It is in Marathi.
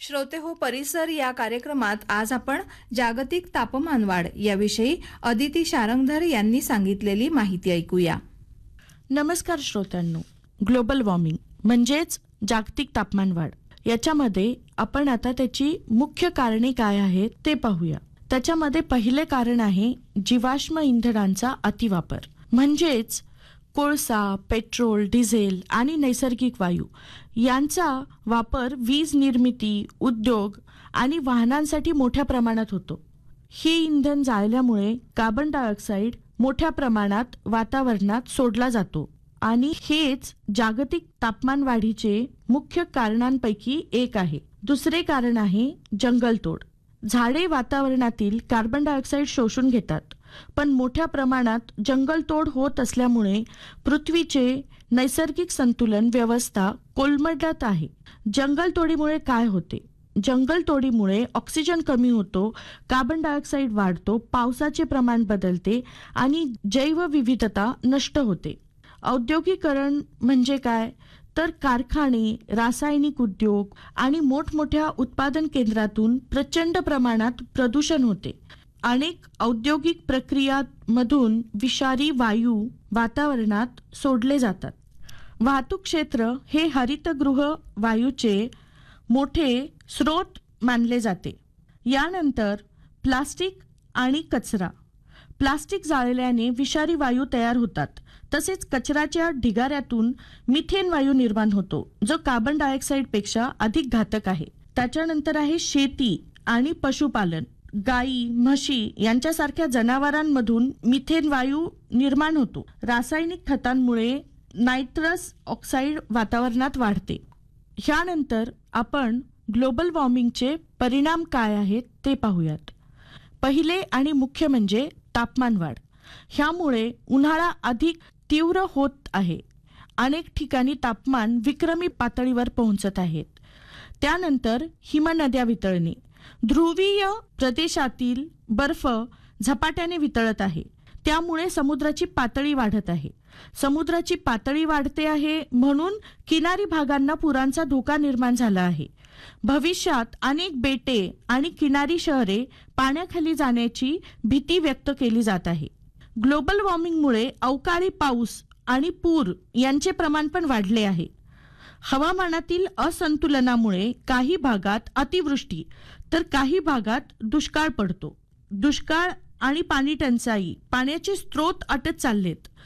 श्रोते हो परिसर या कार्यक्रमात आज आपण जागतिक तापमानवाढ याविषयी अदिती शारंगधर यांनी सांगितलेली माहिती ऐकूया. नमस्कार श्रोत्यांनो. ग्लोबल वॉर्मिंग म्हणजेच जागतिक तापमानवाढ याच्यामध्ये आपण आता त्याची मुख्य कारणे काय आहेत ते पाहूया. त्याच्यामध्ये पहिले कारण आहे जीवाश्म इंधनांचा अतिवापर, म्हणजेच कोळसा, पेट्रोल, डिझेल आणि नैसर्गिक वायू यांचा वापर वीज निर्मिती, उद्योग आणि वाहनांसाठी मोठ्या प्रमाणात होतो. ही इंधन जाळल्यामुळे कार्बन डायऑक्साईड मोठ्या प्रमाणात वातावरणात सोडला जातो आणि हेच जागतिक तापमान वाढीचे मुख्य कारणांपैकी एक आहे. दुसरे कारण आहे जंगलतोड. झाडे वातावरणातील कार्बन डायऑक्साईड शोषून घेतात, पण मोठ्या प्रमाणात जंगलतोड होत असल्यामुळे पृथ्वीचे नैसर्गिक संतुलन व्यवस्था कोलमडत आहे. जंगलतोडीमुळे काय होते? जंगलतोडीमुळे ऑक्सिजन कमी होतो, कार्बन डायऑक्साईड वाढतो, पावसाचे प्रमाण बदलते आणि जैवविविधता नष्ट होते. औद्योगिकरण म्हणजे काय? तर कारखाने, रासायनिक उद्योग आणि मोठमोठ्या उत्पादन केंद्रातून प्रचंड प्रमाणात प्रदूषण होते. अनेक औद्योगिक प्रक्रियांमधून विषारी वायू वातावरणात सोडले जातात. वाहतूक क्षेत्र हे हरितगृह वायूचे मोठे स्रोत मानले जाते. यानंतर प्लास्टिक आणि कचरा. प्लास्टिक जाळल्याने विषारी वायू तयार होतात. तसेच कचऱ्याच्या ढिगाऱ्यातून मिथेन वायू निर्माण होतो, जो कार्बन डायऑक्साईड पेक्षा अधिक घातक आहे. त्याच्यानंतर आहे शेती आणि पशुपालन. गायी, म्हशी यांच्यासारख्या जनावरांमधून मिथेन वायू निर्माण होतो. रासायनिक खतांमुळे नायट्रस ऑक्साईड वातावरणात वाढते. ह्यानंतर आपण ग्लोबल वॉर्मिंगचे परिणाम काय आहेत ते पाहूयात. पहिले आणि मुख्य म्हणजे तापमानवाढ. ह्यामुळे उन्हाळा अधिक तीव्र होत आहे. अनेक ठिकाणी तापमान विक्रमी पातळीवर पोहोचत आहेत. त्यानंतर हिमनद्या वितळणे. ध्रुवीय प्रदेशातील बर्फ झपाट्याने वितळत आहे, त्यामुळे समुद्राची पातळी वाढत आहे. समुद्राची पातळी वाढते आहे म्हणून किनारी भागांना पुरांचा धोका निर्माण झाला आहे. भविष्यात अनेक बेटे आणि किनारी शहरे पाण्याखाली जाण्याची भीती व्यक्त केली जात आहे. ग्लोबल वॉर्मिंगमुळे अवकाळी पाऊस आणि पूर यांचे प्रमाण पण वाढले आहे. हवामानातील असंतुलनामुळे काही भागात अतिवृष्टी तर काही भागात दुष्काळ पडतो. दुष्काळ आणि पाणी टंचाई, पाण्याचे स्रोत आटत चाललेत.